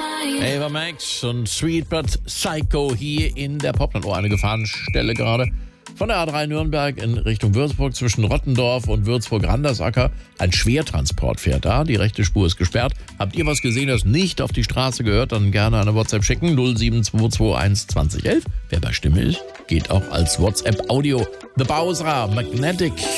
Ava Max und Sweet But Psycho hier in der Popland. Eine Gefahrenstelle gerade. Von der A3 Nürnberg in Richtung Würzburg zwischen Rottendorf und Würzburg-Randersacker. Ein Schwertransport fährt da. Die rechte Spur ist gesperrt. Habt ihr was gesehen, das nicht auf die Straße gehört? Dann gerne eine WhatsApp schicken. 07221 2011. Wer bei Stimme ist, geht auch als WhatsApp-Audio. The Bowser, Magnetic.